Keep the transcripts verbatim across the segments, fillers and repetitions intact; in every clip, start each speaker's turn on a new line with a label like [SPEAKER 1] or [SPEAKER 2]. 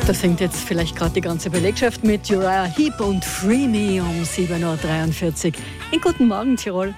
[SPEAKER 1] Da singt jetzt vielleicht gerade die ganze Belegschaft mit Uriah Heep und Free Me um sieben Uhr dreiundvierzig. In Guten Morgen, Tirol.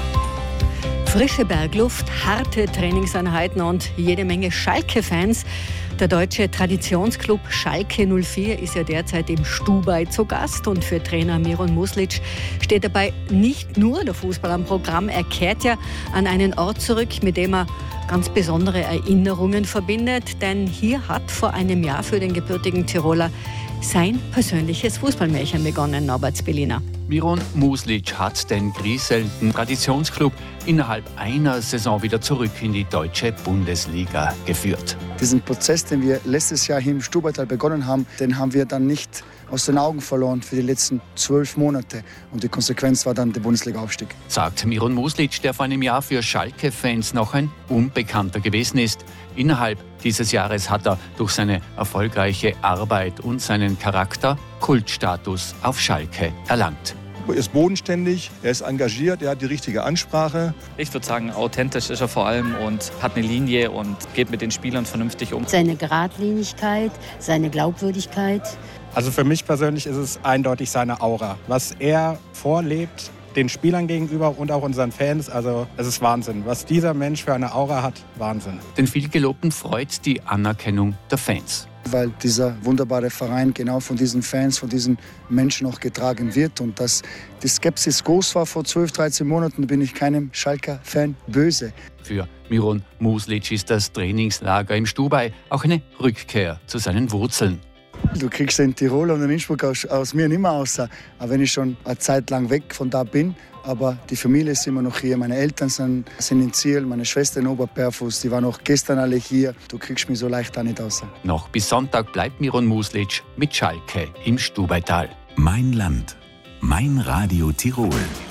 [SPEAKER 1] Frische Bergluft, harte Trainingseinheiten und jede Menge Schalke-Fans. Der deutsche Traditionsclub Schalke null vier ist ja derzeit im Stubai zu Gast und für Trainer Miron Muslic steht dabei nicht nur der Fußball am Programm. Er kehrt ja an einen Ort zurück, mit dem er ganz besondere Erinnerungen verbindet, denn hier hat vor einem Jahr für den gebürtigen Tiroler sein persönliches Fußballmärchen begonnen, Norbert Belina.
[SPEAKER 2] Miron Muslic hat den grieselnden Traditionsclub innerhalb einer Saison wieder zurück in die deutsche Bundesliga geführt.
[SPEAKER 3] Diesen Prozess, den wir letztes Jahr hier im Stubaital begonnen haben, den haben wir dann nicht aus den Augen verloren für die letzten zwölf Monate. Und die Konsequenz war dann der Bundesliga-Aufstieg.
[SPEAKER 2] Sagt Miron Muslic, der vor einem Jahr für Schalke-Fans noch ein Unbekannter gewesen ist. Innerhalb dieses Jahres hat er durch seine erfolgreiche Arbeit und seinen Charakter Kultstatus auf Schalke erlangt.
[SPEAKER 4] Er ist bodenständig, er ist engagiert, er hat die richtige Ansprache.
[SPEAKER 5] Ich würde sagen, authentisch ist er vor allem und hat eine Linie und geht mit den Spielern vernünftig um.
[SPEAKER 6] Seine Geradlinigkeit, seine Glaubwürdigkeit.
[SPEAKER 7] Also für mich persönlich ist es eindeutig seine Aura. Was er vorlebt, den Spielern gegenüber und auch unseren Fans, also es ist Wahnsinn. Was dieser Mensch für eine Aura hat, Wahnsinn.
[SPEAKER 2] Den vielgelobten freut die Anerkennung der Fans.
[SPEAKER 3] Weil dieser wunderbare Verein genau von diesen Fans, von diesen Menschen auch getragen wird. Und dass die Skepsis groß war vor zwölf, dreizehn Monaten, bin ich keinem Schalker-Fan böse.
[SPEAKER 2] Für Miron Muslic ist das Trainingslager im Stubai auch eine Rückkehr zu seinen Wurzeln.
[SPEAKER 3] Du kriegst in Tirol und in Innsbruck aus, aus mir nicht mehr raus. Aber wenn ich schon eine Zeit lang weg von da bin, aber die Familie ist immer noch hier. Meine Eltern sind, sind in Ziel, meine Schwester in Oberperfus, die waren auch gestern alle hier. Du kriegst mich so leicht da nicht raus.
[SPEAKER 2] Noch bis Sonntag bleibt Miron Muslic mit Schalke im Stubaital.
[SPEAKER 8] Mein Land, mein Radio Tirol.